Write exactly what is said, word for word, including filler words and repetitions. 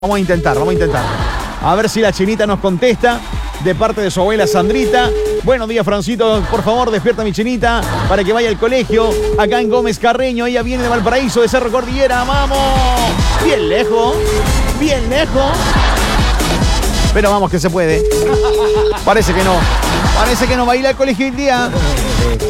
Vamos a intentar, vamos a intentar. A ver si la chinita nos contesta de parte de su abuela Sandrita. Buenos días, Francito. Por favor, despierta a mi chinita para que vaya al colegio. Acá en Gómez Carreño. Ella viene de Valparaíso, de Cerro Cordillera. ¡Vamos! Bien lejos. Bien lejos. Pero vamos que se puede. Parece que no. Parece que no va a ir al colegio hoy día.